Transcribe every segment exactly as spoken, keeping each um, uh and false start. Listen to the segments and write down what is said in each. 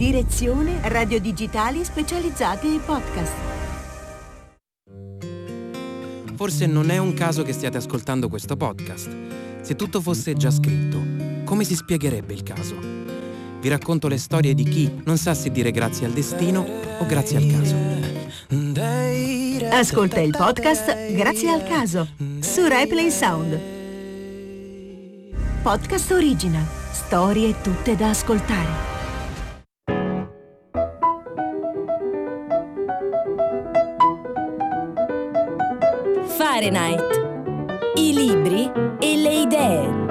Direzione Radio Digitali Specializzate e Podcast. Forse non è un caso che stiate ascoltando questo podcast. Se tutto fosse già scritto, come si spiegherebbe il caso? Vi racconto le storie di chi non sa se dire grazie al destino o grazie al caso. Ascolta il podcast Grazie al caso su RaiPlay Sound. Podcast original. Storie tutte da ascoltare. Fahrenheit. I libri e le idee.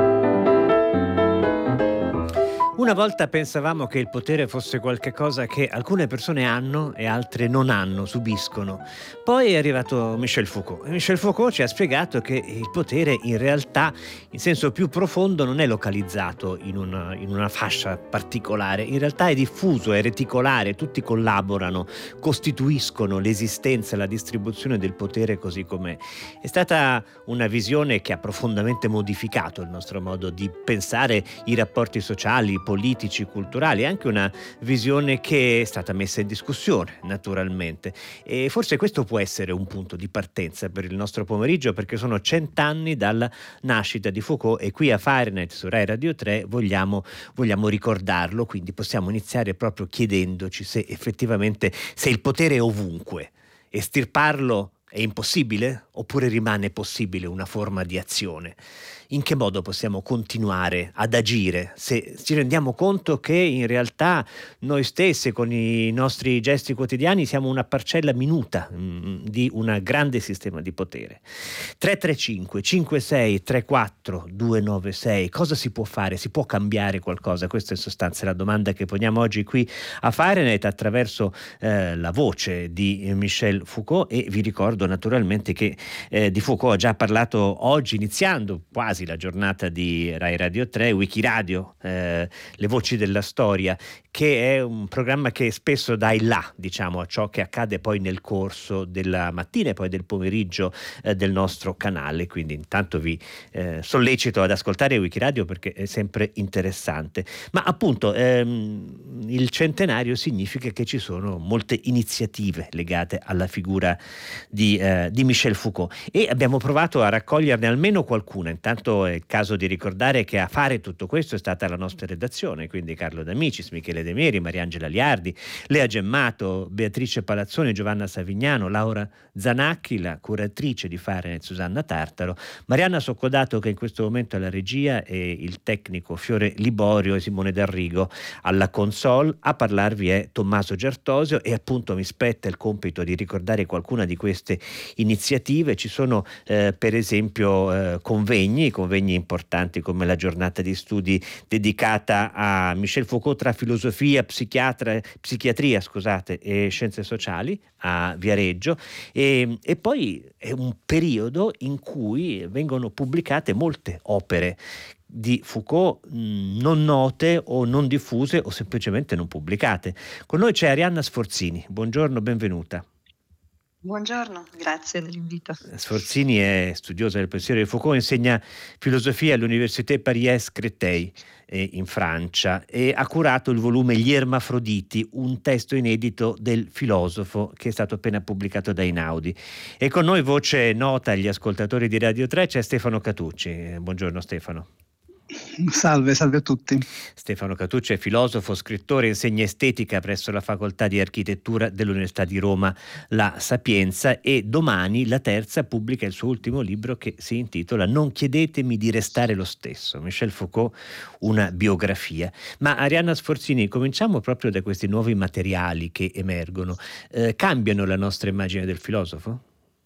Una volta pensavamo che il potere fosse qualcosa che alcune persone hanno e altre non hanno, subiscono. Poi è arrivato Michel Foucault e Michel Foucault ci ha spiegato che il potere in realtà, in senso più profondo, non è localizzato in una, in una fascia particolare, in realtà è diffuso, è reticolare, tutti collaborano, costituiscono l'esistenza e la distribuzione del potere così com'è. È stata una visione che ha profondamente modificato il nostro modo di pensare i rapporti sociali, politici, culturali, anche una visione che è stata messa in discussione naturalmente, e forse questo può essere un punto di partenza per il nostro pomeriggio, perché sono cent'anni dalla nascita di Foucault e qui a Fahrenheit su Rai Radio tre vogliamo, vogliamo ricordarlo, quindi possiamo iniziare proprio chiedendoci se effettivamente se il potere è ovunque, estirparlo è impossibile oppure rimane possibile una forma di azione? In che modo possiamo continuare ad agire se ci rendiamo conto che in realtà noi stessi con i nostri gesti quotidiani siamo una parcella minuta mh, di un grande sistema di potere? tre tre cinque cinque sei tre quattro due nove sei. Cosa si può fare? Si può cambiare qualcosa? Questa è in sostanza la domanda che poniamo oggi qui a Fahrenheit attraverso eh, la voce di Michel Foucault, e vi ricordo naturalmente che eh, di Foucault ho già parlato oggi, iniziando quasi la giornata di Rai Radio tre, Wikiradio, eh, le voci della storia, che è un programma che spesso dà il là, diciamo, a ciò che accade poi nel corso della mattina e poi del pomeriggio eh, del nostro canale. Quindi intanto vi eh, sollecito ad ascoltare Wikiradio perché è sempre interessante. Ma appunto ehm, il centenario significa che ci sono molte iniziative legate alla figura di, eh, di Michel Foucault, e abbiamo provato a raccoglierne almeno qualcuna. Intanto è il caso di ricordare che a fare tutto questo è stata la nostra redazione, quindi Carlo D'Amicis, Michele De Meri, Mariangela Liardi, Lea Gemmato, Beatrice Palazzoni, Giovanna Savignano, Laura Zanacchi, la curatrice di Fahrenheit Susanna Tartaro, Marianna Soccodato che in questo momento è alla regia, e il tecnico Fiore Liborio e Simone D'Arrigo alla console. A parlarvi è Tommaso Giartosio, e appunto mi spetta il compito di ricordare qualcuna di queste iniziative. Ci sono eh, per esempio eh, convegni, convegni importanti come la giornata di studi dedicata a Michel Foucault tra filosofia, psichiatra, psichiatria scusate, e scienze sociali a Viareggio, e, e poi è un periodo in cui vengono pubblicate molte opere di Foucault mh, non note o non diffuse o semplicemente non pubblicate. Con noi c'è Arianna Sforzini. Buongiorno, benvenuta. Buongiorno, grazie dell'invito. Sforzini è studiosa del pensiero di Foucault, insegna filosofia all'Université Paris-Créteil eh, in Francia, e ha curato il volume Gli Ermafroditi, un testo inedito del filosofo che è stato appena pubblicato da Einaudi. E con noi, voce nota agli ascoltatori di Radio tre, c'è Stefano Catucci. Buongiorno Stefano. Salve, salve a tutti. Stefano Catucci è filosofo, scrittore, insegna estetica presso la Facoltà di Architettura dell'Università di Roma La Sapienza, e domani La Terza pubblica il suo ultimo libro che si intitola Non chiedetemi di restare lo stesso, Michel Foucault, una biografia. Ma Arianna Sforzini, cominciamo proprio da questi nuovi materiali che emergono. Eh, cambiano la nostra immagine del filosofo?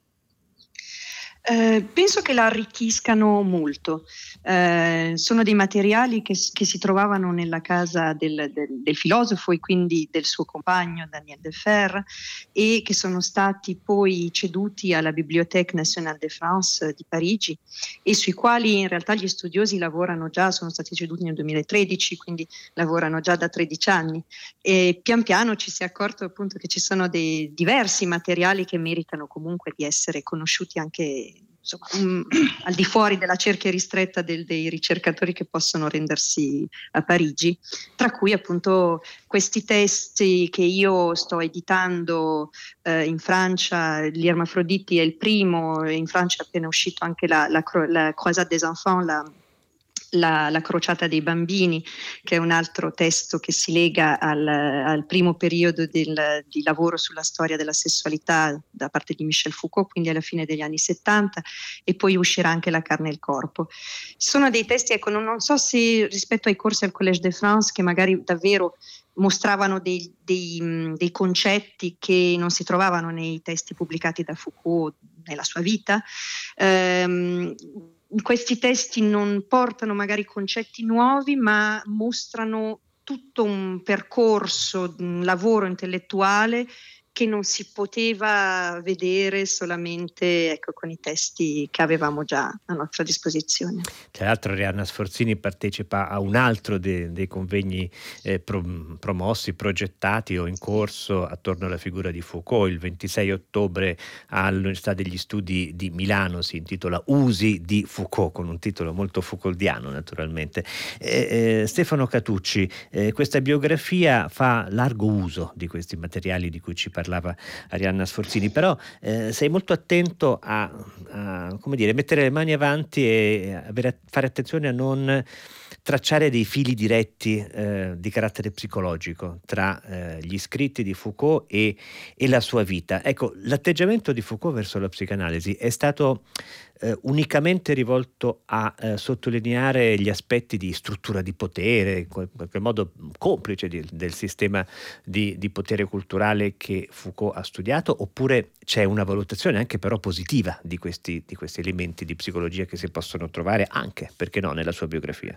Eh, penso che la arricchiscano molto. Eh, sono dei materiali che, che si trovavano nella casa del, del, del filosofo e quindi del suo compagno Daniel Defer, e che sono stati poi ceduti alla Bibliothèque Nationale de France di Parigi, e sui quali in realtà gli studiosi lavorano già, sono stati ceduti nel duemilatredici, quindi lavorano già da tredici anni, e pian piano ci si è accorto appunto che ci sono dei diversi materiali che meritano comunque di essere conosciuti anche insomma, um, al di fuori della cerchia ristretta del, dei ricercatori che possono rendersi a Parigi, tra cui appunto questi testi che io sto editando eh, in Francia. Gli Ermafroditi è il primo, in Francia è appena uscito anche la, la, la Croisade des Enfants, la La, la crociata dei bambini, che è un altro testo che si lega al, al primo periodo del, di lavoro sulla storia della sessualità da parte di Michel Foucault, quindi alla fine degli anni settanta, e poi uscirà anche La carne e il corpo. Sono dei testi, ecco, non, non so se rispetto ai corsi al Collège de France, che magari davvero mostravano dei, dei, dei concetti che non si trovavano nei testi pubblicati da Foucault nella sua vita, ehm, questi testi non portano magari concetti nuovi, ma mostrano tutto un percorso, un lavoro intellettuale che non si poteva vedere solamente, ecco, con i testi che avevamo già a nostra disposizione. Tra l'altro Arianna Sforzini partecipa a un altro de, dei convegni eh, pro, promossi, progettati o in corso attorno alla figura di Foucault. Il ventisei ottobre all'Università degli Studi di Milano si intitola Usi di Foucault, con un titolo molto Foucauldiano naturalmente. Eh, eh, Stefano Catucci, eh, questa biografia fa largo uso di questi materiali di cui ci parlava Arianna Sforzini, però eh, sei molto attento a, a come dire, mettere le mani avanti e avere, fare attenzione a non tracciare dei fili diretti eh, di carattere psicologico tra eh, gli scritti di Foucault e, e la sua vita. Ecco, l'atteggiamento di Foucault verso la psicanalisi è stato eh, unicamente rivolto a eh, sottolineare gli aspetti di struttura di potere, in qualche modo complice di, del sistema di, di potere culturale che Foucault ha studiato, oppure c'è una valutazione anche però positiva di questi, di questi elementi di psicologia che si possono trovare anche, perché no, nella sua biografia?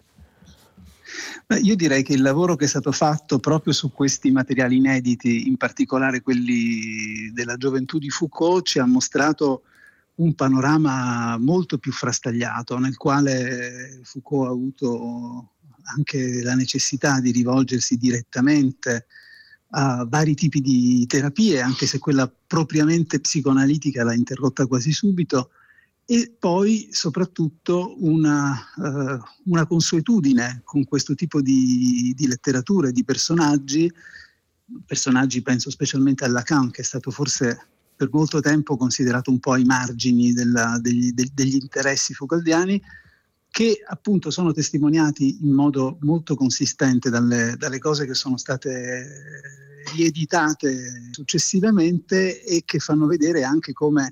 Beh, io direi che il lavoro che è stato fatto proprio su questi materiali inediti, in particolare quelli della gioventù di Foucault, ci ha mostrato un panorama molto più frastagliato, nel quale Foucault ha avuto anche la necessità di rivolgersi direttamente a vari tipi di terapie, anche se quella propriamente psicoanalitica l'ha interrotta quasi subito, e poi soprattutto una, uh, una consuetudine con questo tipo di, di letteratura e di personaggi, personaggi penso specialmente a Lacan, che è stato forse per molto tempo considerato un po' ai margini della, degli, de, degli interessi foucauldiani, che appunto sono testimoniati in modo molto consistente dalle, dalle cose che sono state rieditate successivamente e che fanno vedere anche come,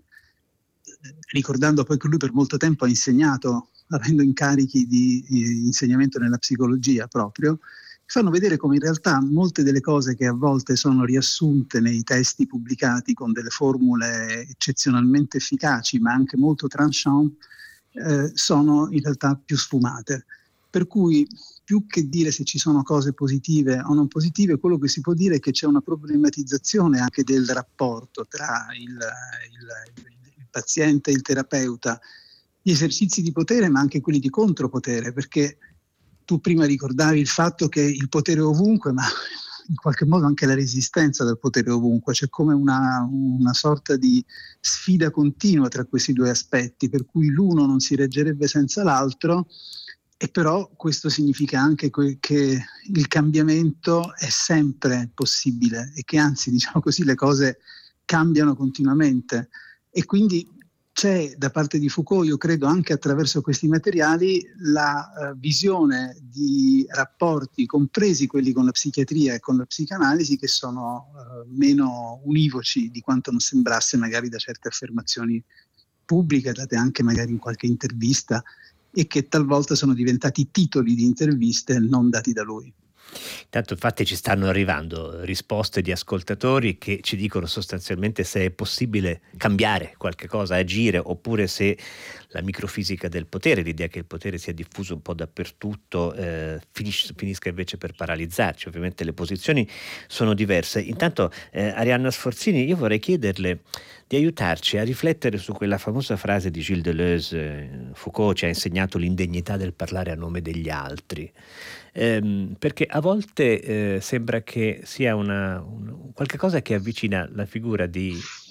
ricordando poi che lui per molto tempo ha insegnato, avendo incarichi di, di insegnamento nella psicologia proprio, fanno vedere come in realtà molte delle cose che a volte sono riassunte nei testi pubblicati con delle formule eccezionalmente efficaci ma anche molto tranchant, eh, sono in realtà più sfumate. Per cui più che dire se ci sono cose positive o non positive, quello che si può dire è che c'è una problematizzazione anche del rapporto tra il, il, il paziente e il terapeuta, gli esercizi di potere ma anche quelli di contropotere, perché tu prima ricordavi il fatto che il potere è ovunque, ma in qualche modo anche la resistenza del potere è ovunque. C'è come una, una sorta di sfida continua tra questi due aspetti, per cui l'uno non si reggerebbe senza l'altro, e però questo significa anche que- che il cambiamento è sempre possibile e che anzi, diciamo così, le cose cambiano continuamente. E quindi c'è da parte di Foucault, io credo anche attraverso questi materiali, la uh, visione di rapporti, compresi quelli con la psichiatria e con la psicanalisi, che sono uh, meno univoci di quanto non sembrasse magari da certe affermazioni pubbliche, date anche magari in qualche intervista, e che talvolta sono diventati titoli di interviste non dati da lui. Intanto infatti ci stanno arrivando risposte di ascoltatori che ci dicono sostanzialmente se è possibile cambiare qualche cosa, agire, oppure se la microfisica del potere, l'idea che il potere sia diffuso un po' dappertutto, eh, finis- finisca invece per paralizzarci. Ovviamente le posizioni sono diverse. Intanto eh, Arianna Sforzini, io vorrei chiederle di aiutarci a riflettere su quella famosa frase di Gilles Deleuze. eh, Foucault ci ha insegnato l'indegnità del parlare a nome degli altri. Ehm, perché a volte eh, sembra che sia una, un, qualche cosa che avvicina la figura di,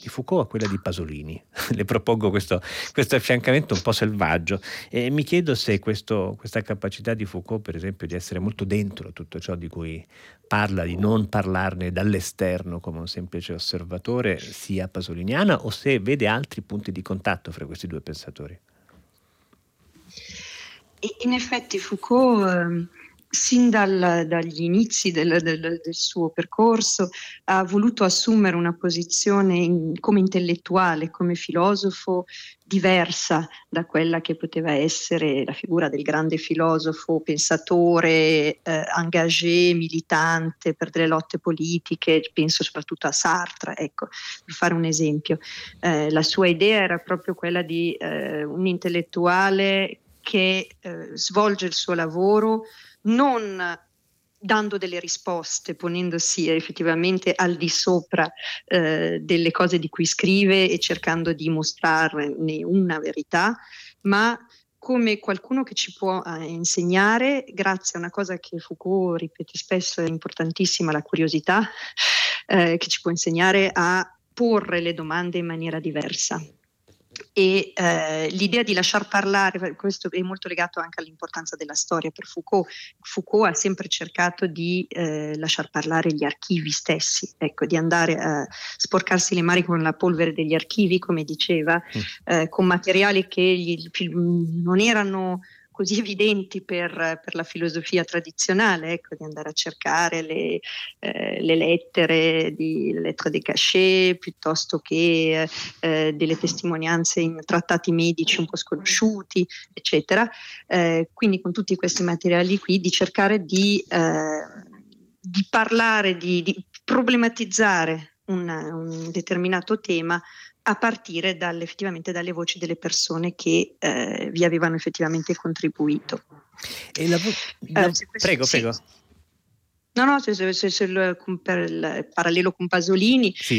di Foucault a quella di Pasolini. Le propongo questo, questo affiancamento un po' selvaggio e mi chiedo se questo, questa capacità di Foucault, per esempio, di essere molto dentro tutto ciò di cui parla, di non parlarne dall'esterno come un semplice osservatore, sia pasoliniana, o se vede altri punti di contatto fra questi due pensatori. In effetti Foucault, eh, sin dal, dagli inizi del, del, del suo percorso, ha voluto assumere una posizione in, come intellettuale, come filosofo, diversa da quella che poteva essere la figura del grande filosofo, pensatore, eh, engagé, militante per delle lotte politiche. Penso soprattutto a Sartre, ecco, per fare un esempio. Eh, la sua idea era proprio quella di eh, un intellettuale che eh, svolge il suo lavoro non dando delle risposte, ponendosi effettivamente al di sopra eh, delle cose di cui scrive e cercando di mostrarne una verità, ma come qualcuno che ci può eh, insegnare, grazie a una cosa che Foucault ripete spesso, è importantissima, la curiosità, eh, che ci può insegnare a porre le domande in maniera diversa. E eh, l'idea di lasciar parlare, questo è molto legato anche all'importanza della storia per Foucault. Foucault ha sempre cercato di eh, lasciar parlare gli archivi stessi, ecco, di andare a sporcarsi le mani con la polvere degli archivi, come diceva, mm. eh, con materiali che gli, non erano così evidenti per, per la filosofia tradizionale, ecco, di andare a cercare le, eh, le lettere, di, le lettere des cachets, piuttosto che eh, delle testimonianze in trattati medici un po' sconosciuti, eccetera. Eh, quindi con tutti questi materiali qui, di cercare di, eh, di parlare, di, di problematizzare un, un determinato tema a partire dalle, effettivamente dalle voci delle persone che eh, vi avevano effettivamente contribuito. E la vo- la... Eh, questo, prego, sì. prego. No, no, se, se, se il, per il parallelo con Pasolini, sì.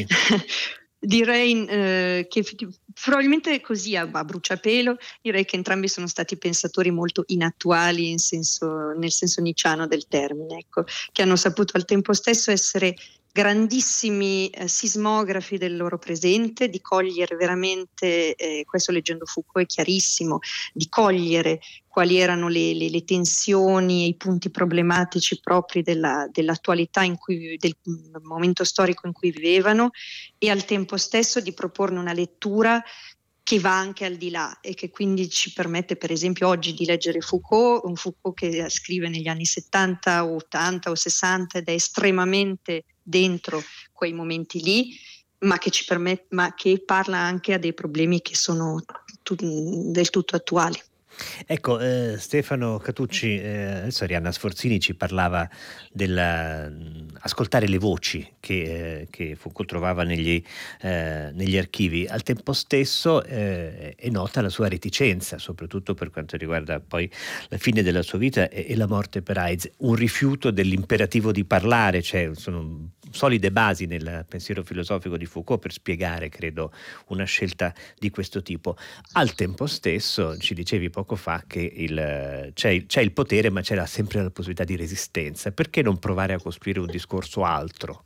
direi eh, che probabilmente così a, a bruciapelo, direi che entrambi sono stati pensatori molto inattuali in senso, nel senso nicciano del termine, ecco, che hanno saputo al tempo stesso essere grandissimi eh, sismografi del loro presente, di cogliere veramente, eh, questo leggendo Foucault è chiarissimo, di cogliere quali erano le, le, le tensioni e i punti problematici propri della, dell'attualità in cui, del momento storico in cui vivevano, e al tempo stesso di proporne una lettura che va anche al di là e che quindi ci permette per esempio oggi di leggere Foucault, un Foucault che scrive negli anni settanta o ottanta o sessanta ed è estremamente dentro quei momenti lì, ma che ci permette, ma che parla anche a dei problemi che sono tu, del tutto attuali. Ecco, eh, Stefano Catucci, eh, adesso Arianna Sforzini ci parlava dell'ascoltare le voci che, eh, che Foucault trovava negli, eh, negli archivi. Al tempo stesso eh, è nota la sua reticenza, soprattutto per quanto riguarda poi la fine della sua vita e, e la morte per AIDS, un rifiuto dell'imperativo di parlare, cioè sono solide basi nel pensiero filosofico di Foucault per spiegare, credo, una scelta di questo tipo. Al tempo stesso, ci dicevi poco fa che il, c'è, il, c'è il potere, ma c'era sempre la possibilità di resistenza. Perché non provare a costruire un discorso altro?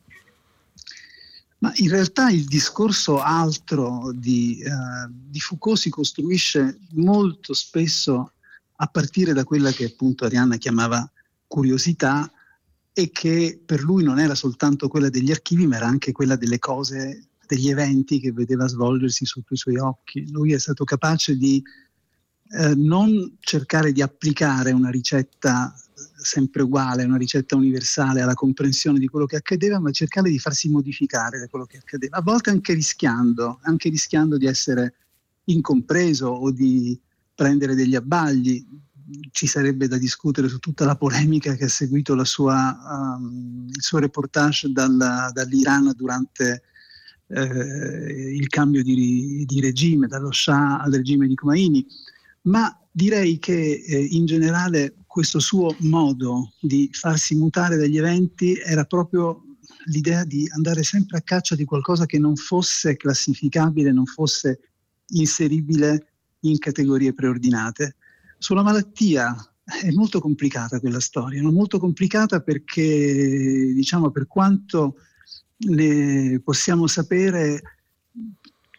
Ma in realtà il discorso altro di, uh, di Foucault si costruisce molto spesso a partire da quella che appunto Arianna chiamava curiosità, e che per lui non era soltanto quella degli archivi, ma era anche quella delle cose, degli eventi che vedeva svolgersi sotto i suoi occhi. Lui è stato capace di eh, non cercare di applicare una ricetta sempre uguale, una ricetta universale alla comprensione di quello che accadeva, ma cercare di farsi modificare da quello che accadeva, a volte anche rischiando, anche rischiando di essere incompreso o di prendere degli abbagli. Ci sarebbe da discutere su tutta la polemica che ha seguito la sua, um, il suo reportage dal, dall'Iran durante eh, il cambio di, di regime, dallo Shah al regime di Khomeini, ma direi che eh, in generale questo suo modo di farsi mutare dagli eventi era proprio l'idea di andare sempre a caccia di qualcosa che non fosse classificabile, non fosse inseribile in categorie preordinate. Sulla malattia è molto complicata quella storia, no? Molto complicata perché, diciamo, per quanto ne possiamo sapere,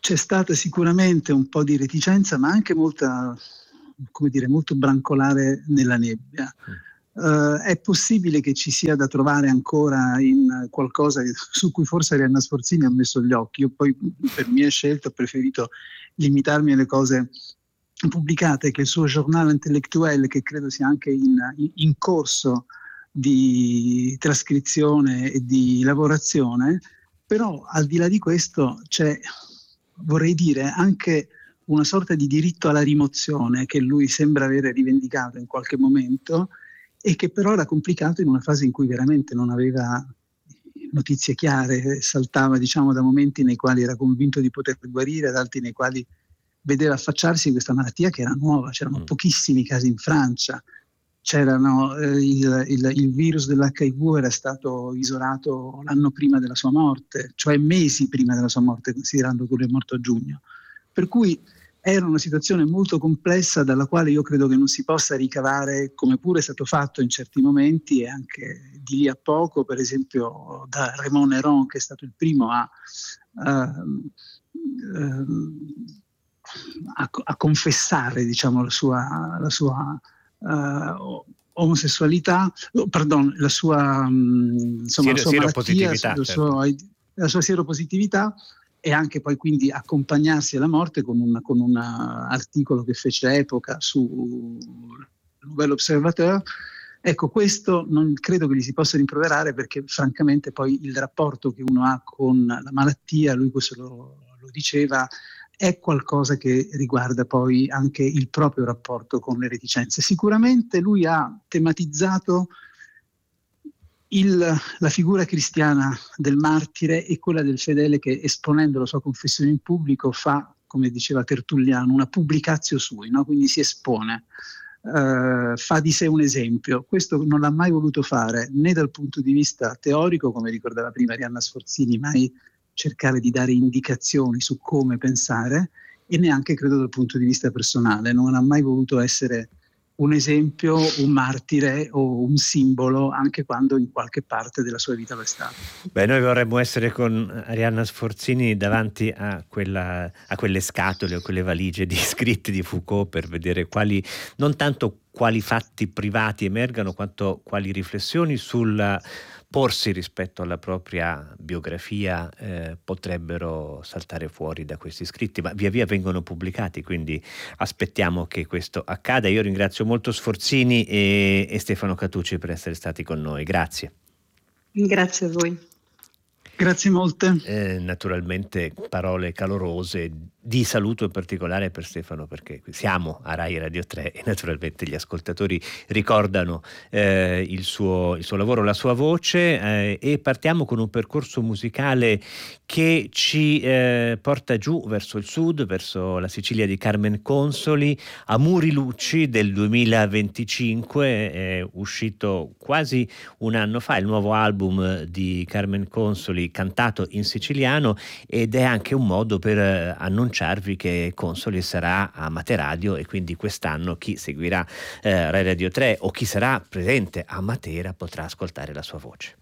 c'è stata sicuramente un po' di reticenza, ma anche molta, come dire, molto brancolare nella nebbia. Uh, è possibile che ci sia da trovare ancora in qualcosa su cui forse Arianna Sforzini ha messo gli occhi. Io poi, per mia scelta, ho preferito limitarmi alle cose pubblicate, che il suo Journal Intellectuel, che credo sia anche in, in corso di trascrizione e di lavorazione. Però al di là di questo c'è, vorrei dire, anche una sorta di diritto alla rimozione che lui sembra avere rivendicato in qualche momento, e che però era complicato in una fase in cui veramente non aveva notizie chiare, saltava, diciamo, da momenti nei quali era convinto di poter guarire, ad altri nei quali vedeva affacciarsi questa malattia che era nuova. C'erano mm. pochissimi casi in Francia, c'erano eh, il, il, il virus dell'H I V era stato isolato l'anno prima della sua morte, cioè mesi prima della sua morte, considerando che lui è morto a giugno. Per cui era una situazione molto complessa, dalla quale io credo che non si possa ricavare, come pure è stato fatto in certi momenti e anche di lì a poco, per esempio da Raymond Aron, che è stato il primo a, a, a, a confessare, diciamo, la sua, la sua uh, omosessualità, oh, pardon, la sua, um, insomma, Siero, la sua malattia, la sua, la sua sieropositività, e anche poi quindi accompagnarsi alla morte con un con un articolo che fece epoca su Nouvel Observateur. Ecco, questo non credo che gli si possa rimproverare, perché francamente poi il rapporto che uno ha con la malattia, lui questo lo, lo diceva, è qualcosa che riguarda poi anche il proprio rapporto con le reticenze. Sicuramente lui ha tematizzato Il, la figura cristiana del martire e quella del fedele che, esponendo la sua confessione in pubblico, fa, come diceva Tertulliano, una publicatio sui, no? Quindi si espone, uh, fa di sé un esempio. Questo non l'ha mai voluto fare, né dal punto di vista teorico, come ricordava prima Arianna Sforzini, mai cercare di dare indicazioni su come pensare, e neanche, credo, dal punto di vista personale. Non ha mai voluto essere un esempio, un martire o un simbolo, anche quando in qualche parte della sua vita lo è stato. Beh, noi vorremmo essere con Arianna Sforzini davanti a, quella, a quelle scatole o quelle valigie di scritti di Foucault, per vedere quali, non tanto quali fatti privati emergano, quanto quali riflessioni sul porsi rispetto alla propria biografia eh, potrebbero saltare fuori da questi scritti, ma via via vengono pubblicati, quindi aspettiamo che questo accada. Io ringrazio molto Sforzini e, e Stefano Catucci per essere stati con noi. Grazie. Grazie a voi. Grazie molte. Eh, naturalmente parole calorose di saluto in particolare per Stefano, perché siamo a Rai Radio tre e naturalmente gli ascoltatori ricordano eh, il, suo, il suo lavoro, la sua voce, eh, e partiamo con un percorso musicale che ci eh, porta giù verso il sud, verso la Sicilia di Carmen Consoli. Amuri Lucci del duemilaventicinque, è uscito quasi un anno fa il nuovo album di Carmen Consoli cantato in siciliano, ed è anche un modo per eh, annunciarvi che Consoli sarà a Materadio, e quindi quest'anno chi seguirà eh, Rai Radio tre o chi sarà presente a Matera potrà ascoltare la sua voce.